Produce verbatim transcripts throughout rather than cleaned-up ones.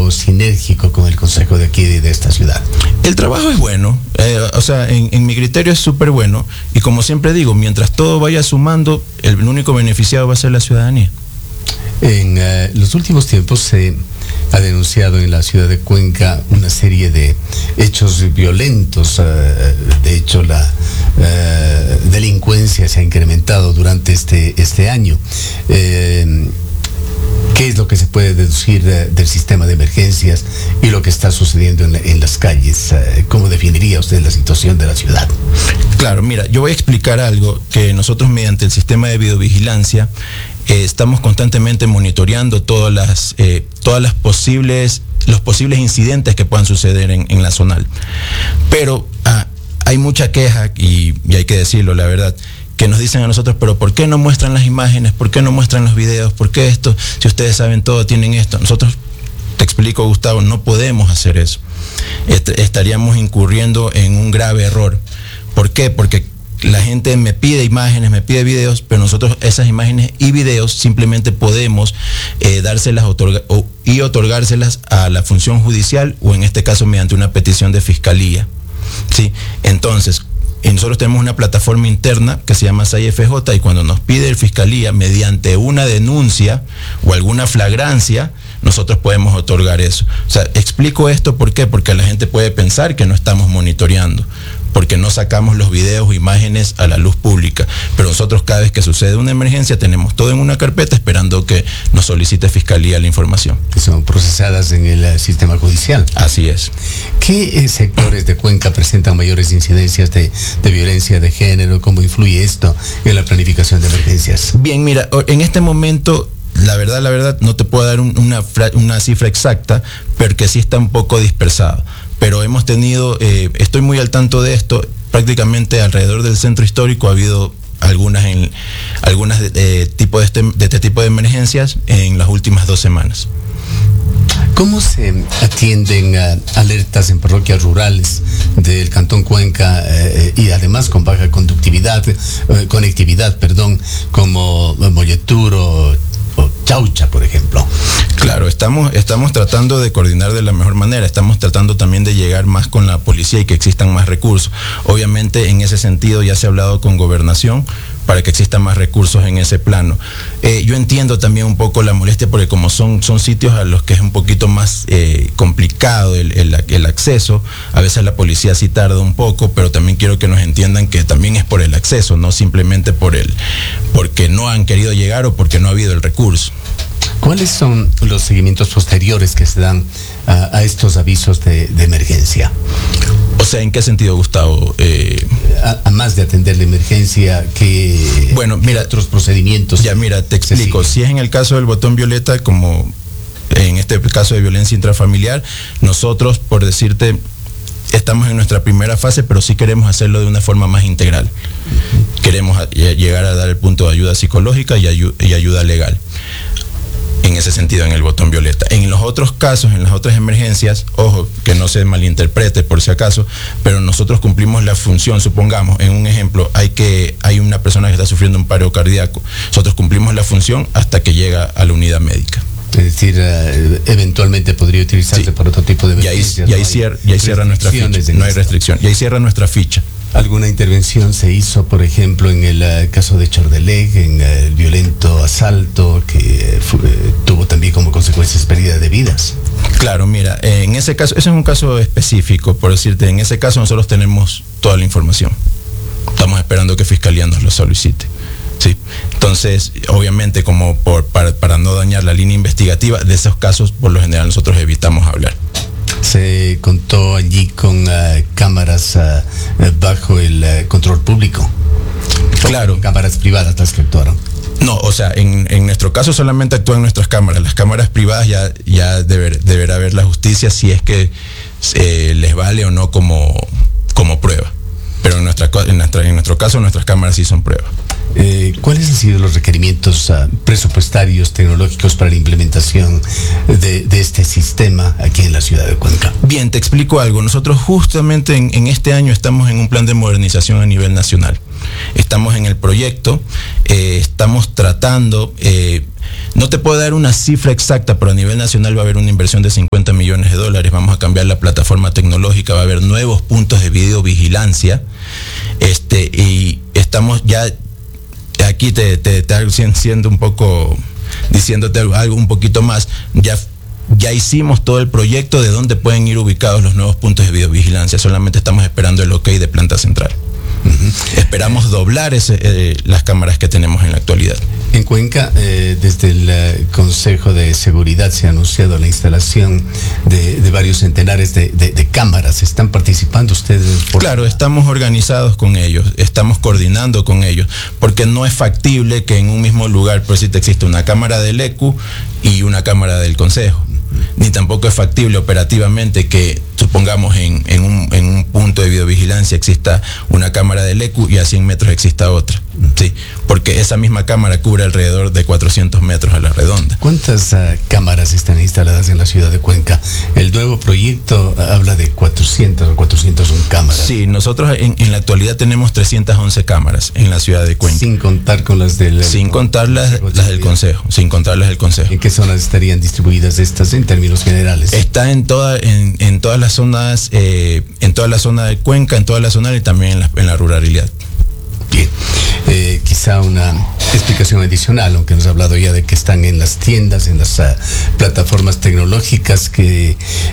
trabajo sinérgico con el consejo de aquí de, de esta ciudad? El trabajo es bueno, eh, o sea, en, en mi criterio es súper bueno, y como siempre digo, mientras todo vaya sumando, el único beneficiado va a ser la ciudadanía. En uh, los últimos tiempos se ha denunciado en la ciudad de Cuenca una serie de hechos violentos. Uh, de hecho, la uh, delincuencia se ha incrementado durante este, este año. Uh, ¿Qué es lo que se puede deducir uh, del sistema de emergencias y lo que está sucediendo en, en las calles? Uh, ¿Cómo definiría usted la situación de la ciudad? Claro, mira, yo voy a explicar algo que nosotros mediante el sistema de videovigilancia eh, estamos constantemente monitoreando todas las, eh, todas las posibles, los posibles incidentes que puedan suceder en, en la zonal. Pero ah, hay mucha queja, y, y hay que decirlo, la verdad, que nos dicen a nosotros, pero ¿por qué no muestran las imágenes? ¿Por qué no muestran los videos? ¿Por qué esto? Si ustedes saben todo, tienen esto. Nosotros, te explico, Gustavo, no podemos hacer eso. Est- estaríamos incurriendo en un grave error. ¿Por qué? Porque la gente me pide imágenes, me pide videos, pero nosotros esas imágenes y videos simplemente podemos eh, dárselas otorga- o, y otorgárselas a la función judicial, o en este caso mediante una petición de fiscalía. ¿Sí? Entonces, y nosotros tenemos una plataforma interna que se llama S A I F J, y cuando nos pide el fiscalía, mediante una denuncia o alguna flagrancia, nosotros podemos otorgar eso. O sea, explico esto, ¿por qué? Porque la gente puede pensar que no estamos monitoreando, porque no sacamos los videos o imágenes a la luz pública, pero nosotros cada vez que sucede una emergencia tenemos todo en una carpeta esperando que nos solicite fiscalía la información. Que son procesadas en el uh, sistema judicial. Así es. ¿Qué eh, sectores de Cuenca presentan mayores incidencias de, de violencia de género? ¿Cómo influye esto en la planificación de emergencias? Bien, mira, en este momento, la verdad, la verdad, no te puedo dar un, una, una cifra exacta, porque sí está un poco dispersado. Pero hemos tenido, eh, estoy muy al tanto de esto, prácticamente alrededor del centro histórico ha habido algunas en algunas de, de, tipo de, este, de este tipo de emergencias en las últimas dos semanas. ¿Cómo se atienden uh, alertas en parroquias rurales del Cantón Cuenca eh, y además con baja conductividad, eh, conectividad, perdón, como Molleturo o Chaucha, por ejemplo? Claro, estamos, estamos tratando de coordinar de la mejor manera, estamos tratando también de llegar más con la policía y que existan más recursos. Obviamente, en ese sentido ya se ha hablado con Gobernación para que existan más recursos en ese plano. Eh, yo entiendo también un poco la molestia, porque como son, son sitios a los que es un poquito más eh, complicado el, el, el acceso, a veces la policía sí tarda un poco, pero también quiero que nos entiendan que también es por el acceso, no simplemente por el, porque no han querido llegar o porque no ha habido el recurso. ¿Cuáles son los seguimientos posteriores que se dan a, a estos avisos de, de emergencia? O sea, ¿en qué sentido, Gustavo? Eh, a, a más de atender la emergencia, que bueno, mira, otros procedimientos. Ya, mira, te explico. Si es en el caso del botón violeta, como en este caso de violencia intrafamiliar, nosotros, por decirte, estamos en nuestra primera fase, pero sí queremos hacerlo de una forma más integral. Uh-huh. Queremos a, llegar a dar el punto de ayuda psicológica y, ayu y ayuda legal. En ese sentido, en el botón violeta. En los otros casos, en las otras emergencias, ojo, que no se malinterprete por si acaso, pero nosotros cumplimos la función. Supongamos, en un ejemplo, hay que hay una persona que está sufriendo un paro cardíaco. Nosotros cumplimos la función hasta que llega a la unidad médica. Es decir, uh, eventualmente podría utilizarse sí. por otro tipo de emergencias. Y ahí, y ahí, no cierra, y ahí cierra nuestra ficha. No hay restricción. Y ahí cierra nuestra ficha. ¿Alguna intervención se hizo, por ejemplo, en el uh, caso de Chordeleg, en uh, el violento asalto que uh, fue, uh, tuvo también como consecuencias pérdida de vidas? Claro, mira, eh, en ese caso, ese es un caso específico, por decirte, en ese caso nosotros tenemos toda la información. Estamos esperando que Fiscalía nos lo solicite. Sí, entonces, obviamente, como por, para, para no dañar la línea investigativa, de esos casos, por lo general, nosotros evitamos hablar. ¿Se contó allí con uh, cámaras uh, bajo el uh, control público? Claro. ¿Cámaras privadas las que actuaron? No, o sea, en, en nuestro caso solamente actúan nuestras cámaras. Las cámaras privadas ya, ya deber, deberá ver la justicia si es que eh, les vale o no como, como prueba. Pero en, nuestra, en, nuestra, en nuestro caso, nuestras cámaras sí son prueba. Eh, ¿Cuáles han sido los requerimientos uh, presupuestarios, tecnológicos para la implementación de, de este sistema aquí en la ciudad de Cuenca? Bien, te explico algo. Nosotros justamente en, en este año estamos en un plan de modernización a nivel nacional. Estamos en el proyecto, eh, estamos tratando, eh, no te puedo dar una cifra exacta, pero a nivel nacional va a haber una inversión de cincuenta millones de dólares. Vamos a cambiar la plataforma tecnológica, va a haber nuevos puntos de videovigilancia. Este, y estamos ya, aquí te, te, te siendo un poco, diciéndote algo un poquito más, ya Ya hicimos todo el proyecto de dónde pueden ir ubicados los nuevos puntos de videovigilancia. Solamente estamos esperando el ok de planta central. Uh-huh. Esperamos doblar ese, eh, las cámaras que tenemos en la actualidad. En Cuenca, eh, desde el eh, Consejo de Seguridad se ha anunciado la instalación de, de varios centenares de, de, de cámaras. ¿Están participando ustedes? Por... Claro, estamos organizados con ellos, estamos coordinando con ellos, porque no es factible que en un mismo lugar, por si te existe una cámara del E C U y una cámara del Consejo. Ni tampoco es factible operativamente que, supongamos, en, en, un, en un punto de videovigilancia exista una cámara del E C U y a cien metros exista otra. Sí, porque esa misma cámara cubre alrededor de cuatrocientos metros a la redonda. ¿Cuántas uh, cámaras están instaladas en la ciudad de Cuenca? El nuevo proyecto habla de cuatrocientas o cuatrocientas una cámaras. Sí, nosotros en, en la actualidad tenemos trescientas once cámaras en la ciudad de Cuenca. Sin contar con las del... Sin contar las, las del Consejo, sin contar las del Consejo. ¿En qué zonas estarían distribuidas estas en términos generales? Está en, toda, en, en todas las zonas, eh, en toda la zona de Cuenca, en toda la zona y también en la, en la ruralidad. Bien, eh, quizá una explicación adicional, aunque nos ha hablado ya de que están en las tiendas, en las uh, plataformas tecnológicas, que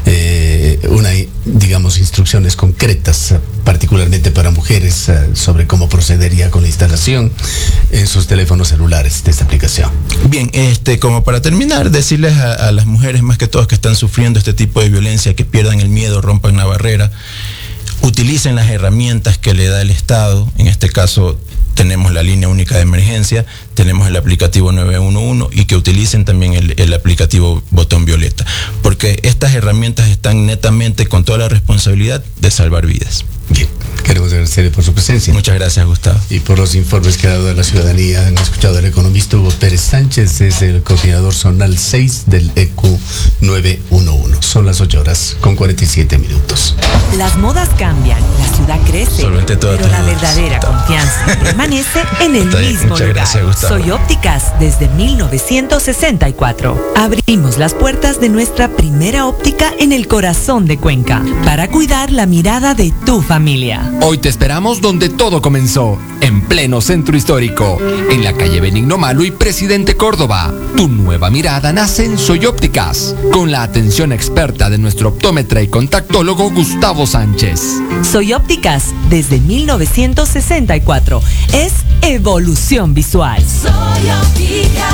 eh, una, digamos, instrucciones concretas, uh, particularmente para mujeres, uh, sobre cómo procedería con la instalación en sus teléfonos celulares de esta aplicación. Bien, este, como para terminar, decirles a, a las mujeres más que todas que están sufriendo este tipo de violencia, que pierdan el miedo, rompan la barrera, utilicen las herramientas que le da el Estado. En este caso tenemos la línea única de emergencia, tenemos el aplicativo nueve uno uno y que utilicen también el, el aplicativo Botón Violeta, porque estas herramientas están netamente con toda la responsabilidad de salvar vidas. Bien, queremos agradecerle por su presencia. Muchas gracias, Gustavo. Y por los informes que ha dado a la ciudadanía. Han escuchado al economista Hugo Pérez Sánchez, es el coordinador zonal seis del E C U nueve uno uno. Son las ocho horas con cuarenta y siete minutos. Las modas cambian, la ciudad crece, pero la verdadera confianza permanece en el mismo Muchas lugar. Gracias, Gustavo. Soy Ópticas desde mil novecientos sesenta y cuatro. Abrimos las puertas de nuestra primera óptica en el corazón de Cuenca para cuidar la mirada de tu familia. Hoy te esperamos donde todo comenzó, en pleno centro histórico, en la calle Benigno Malo y Presidente Córdoba. Tu nueva mirada nace en Soy Ópticas, con la atención experta de nuestro optómetra y contactólogo Gustavo Sánchez. Soy Ópticas desde mil novecientos sesenta y cuatro. Es evolución visual. Soy Ópticas.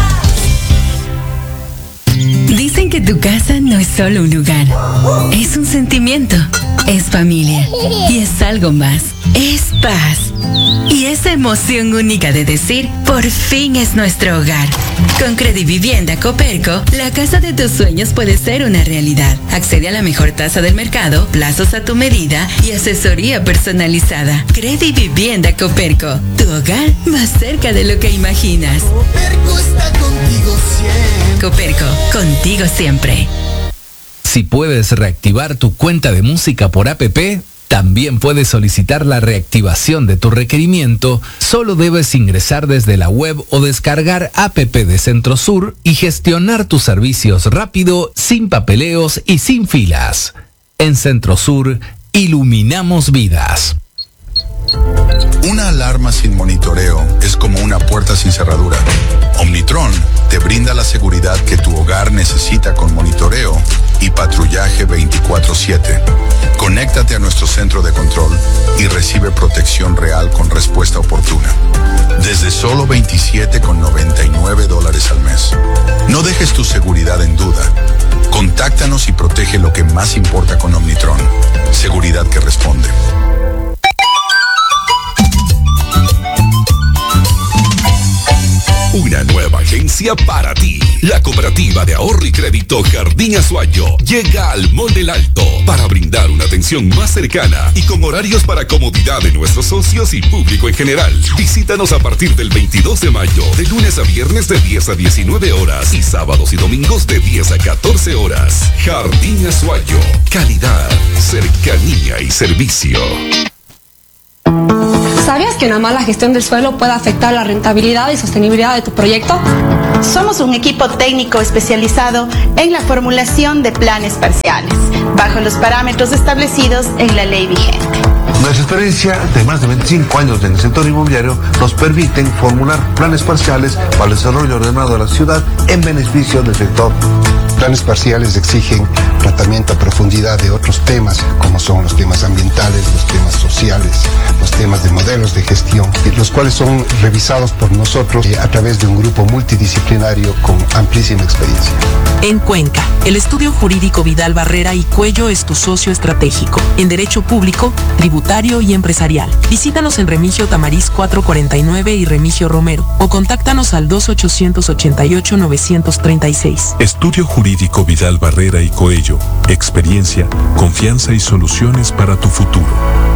Dicen que tu casa no es solo un lugar, es un sentimiento, es familia y es algo más, es paz. Y esa emoción única de decir, por fin es nuestro hogar. Con Credivivienda Coperco, la casa de tus sueños puede ser una realidad. Accede a la mejor tasa del mercado, plazos a tu medida y asesoría personalizada. Credivivienda Coperco, tu hogar más cerca de lo que imaginas. Coperco está contigo siempre. Coperco, contigo siempre. Si puedes reactivar tu cuenta de música por app, también puedes solicitar la reactivación de tu requerimiento. Solo debes ingresar desde la web o descargar app de Centrosur y gestionar tus servicios rápido, sin papeleos y sin filas. En Centrosur, iluminamos vidas. Una alarma sin monitoreo es como una puerta sin cerradura. Omnitron te brinda la seguridad que tu hogar necesita con monitoreo y patrullaje veinticuatro siete. Conéctate a nuestro centro de control y recibe protección real con respuesta oportuna. Desde solo veintisiete con noventa y nueve dólares al mes. No dejes tu seguridad en duda. Contáctanos y protege lo que más importa con Omnitron. Seguridad que responde. Una nueva agencia para ti. La Cooperativa de Ahorro y Crédito Jardín Azuayo llega al Mall del Alto para brindar una atención más cercana y con horarios para comodidad de nuestros socios y público en general. Visítanos a partir del veintidós de mayo, de lunes a viernes de diez a diecinueve horas y sábados y domingos de diez a catorce horas. Jardín Azuayo, calidad, cercanía y servicio. ¿Sabías que una mala gestión del suelo puede afectar la rentabilidad y sostenibilidad de tu proyecto? Somos un equipo técnico especializado en la formulación de planes parciales, bajo los parámetros establecidos en la ley vigente. Nuestra experiencia de más de veinticinco años en el sector inmobiliario nos permiten formular planes parciales para el desarrollo ordenado de la ciudad en beneficio del sector. Planes parciales exigen tratamiento a profundidad de otros temas, como son los temas ambientales, los temas sociales, los temas de modelos de gestión, los cuales son revisados por nosotros a través de un grupo multidisciplinario con amplísima experiencia. En Cuenca, el estudio jurídico Vidal Barrera y Cuello es tu socio estratégico en derecho público, tributario y empresarial. Visítanos en Remigio Tamariz cuatrocientos cuarenta y nueve y Remigio Romero o contáctanos al dos ochocientos ochenta y ocho novecientos treinta y seis. Estudio Jurídico Vidal Barrera y Coello. Experiencia, confianza y soluciones para tu futuro.